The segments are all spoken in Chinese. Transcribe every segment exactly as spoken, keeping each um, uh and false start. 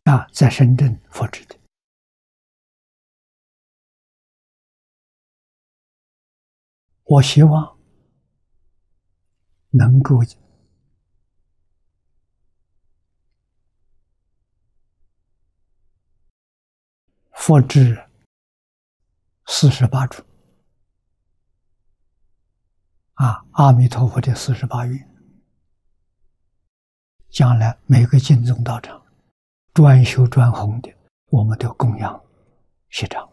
啊，在深圳佛制的。我希望能够复制四十八处啊，阿弥陀佛的四十八愿。将来每个净宗道场专修专弘的，我们都供养学长。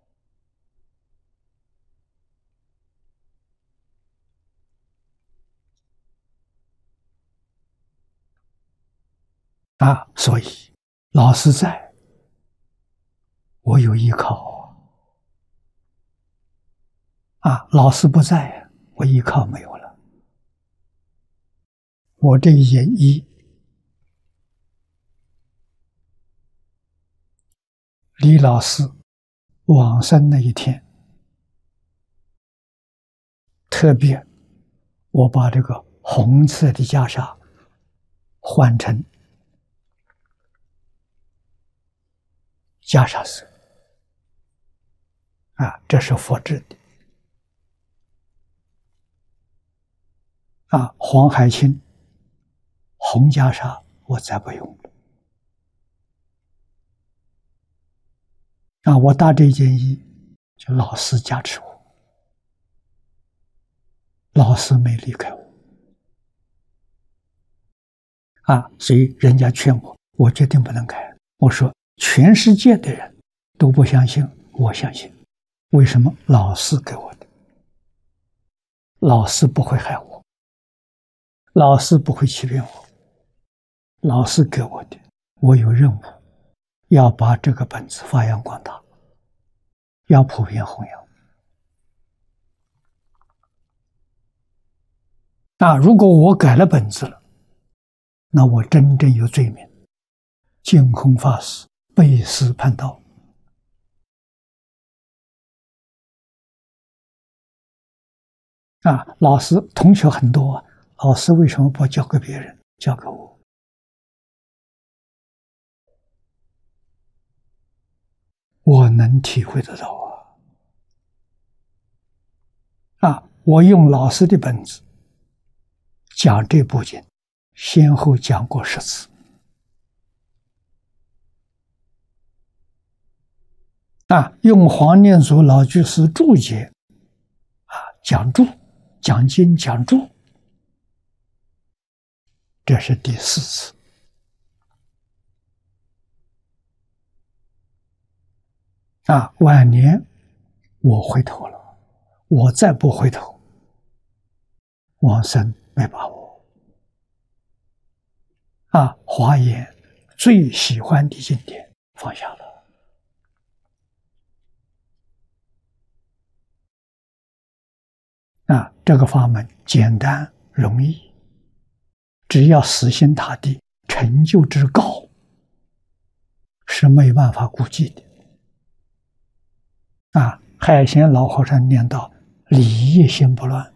啊，所以老师在，我有依靠啊；老师不在，我依靠没有了。我这一件衣，离老师往生那一天，特别我把这个红色的袈裟换成袈裟色啊，这是佛制的啊。黄海清红袈裟我再不用了啊，我搭这件衣就老师加持我，老师没离开我啊，所以人家劝我，我决定不能改。我说全世界的人都不相信，我相信。为什么？老师给我的，老师不会害我，老师不会欺骗我，老师给我的，我有任务要把这个本子发扬光大，要普遍弘扬。那如果我改了本子了，那我真正有罪名，净空法师背师叛道啊！老师同学很多啊，老师为什么不交给别人，交给我？我能体会得到啊！啊，我用老师的本子讲这部经，先后讲过十次啊，用黄念祖老居士注解啊讲注。讲经讲注，这是第四次啊！晚年我回头了，我再不回头，往生没把握啊！华严最喜欢的经典放下了啊！这个法门简单容易，只要死心塌地，成就之高是没办法估计的啊！海贤老和尚念到理业心不乱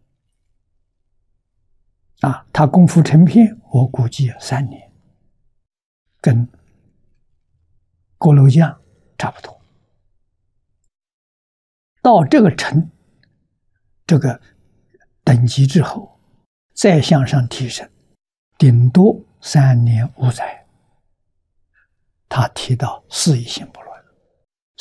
啊，他功夫成片，我估计三年，跟锅炉匠差不多。到这个程这个等级之后，再向上提升，顶多三年五载。他提到四意心不乱。